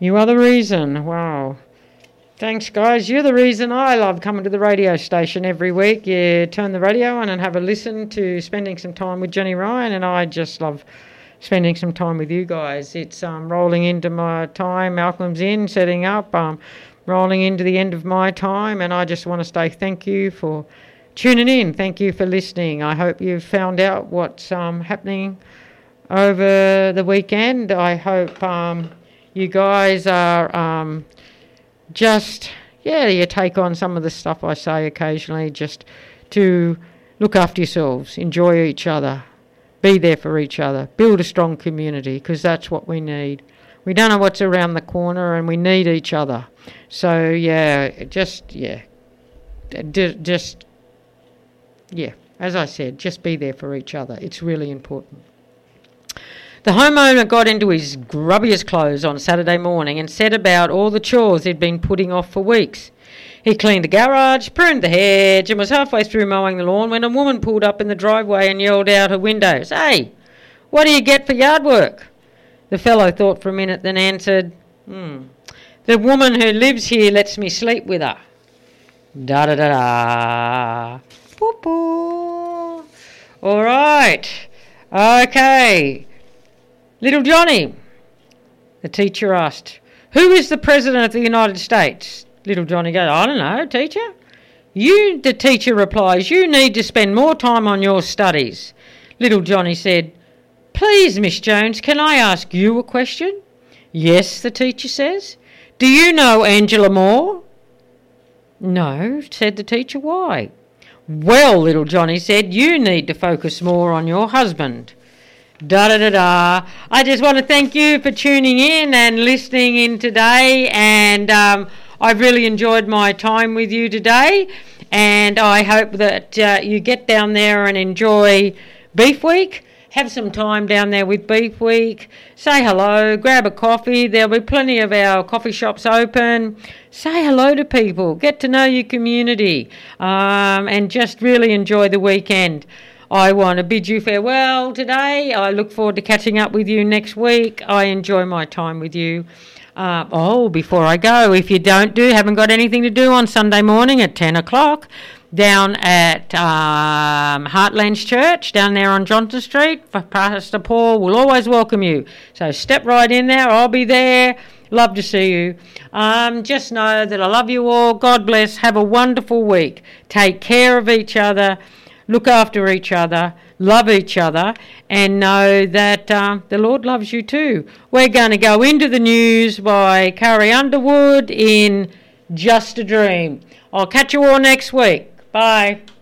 You are the reason. Wow. Thanks, guys. You're the reason I love coming to the radio station every week. You turn the radio on and have a listen to spending some time with Jenny Ryan, and I just love spending some time with you guys. It's rolling into my time. Malcolm's in, setting up, rolling into the end of my time, and I just want to say thank you for tuning in. Thank you for listening. I hope you've found out what's happening over the weekend. I hope you guys are you take on some of the stuff I say occasionally, just to look after yourselves, enjoy each other, be there for each other, build a strong community, because that's what we need. We don't know what's around the corner, and we need each other. So, as I said, just be there for each other. It's really important. The homeowner got into his grubbiest clothes on Saturday morning and set about all the chores he'd been putting off for weeks. He cleaned the garage, pruned the hedge, and was halfway through mowing the lawn when a woman pulled up in the driveway and yelled out her windows, "Hey, what do you get for yard work?" The fellow thought for a minute, then answered, "The woman who lives here lets me sleep with her." Da-da-da-da. Poo-poo. All right. Okay. Little Johnny, the teacher asked, "Who is the President of the United States?" Little Johnny goes, "I don't know, teacher." The teacher replies, "You need to spend more time on your studies." Little Johnny said, "Please, Miss Jones, can I ask you a question?" "Yes," the teacher says. "Do you know Angela Moore?" "No," said the teacher. "Why?" "Well," Little Johnny said, "you need to focus more on your husband." Da-da-da-da. I just want to thank you for tuning in and listening in today, and I've really enjoyed my time with you today, and I hope that you get down there and enjoy Beef Week. Have some time down there with Beef Week. Say hello, grab a coffee. There'll be plenty of our coffee shops open. Say hello to people. Get to know your community, and just really enjoy the weekend. I want to bid you farewell today. I look forward to catching up with you next week. I enjoy my time with you. Before I go, if you haven't got anything to do on Sunday morning at 10 o'clock, down at Heartlands Church, down there on Johnson Street, Pastor Paul will always welcome you. So step right in there. I'll be there. Love to see you. Just know that I love you all. God bless. Have a wonderful week. Take care of each other. Look after each other, love each other, and know that the Lord loves you too. We're going to go into the news by Carrie Underwood in Just a Dream. I'll catch you all next week. Bye.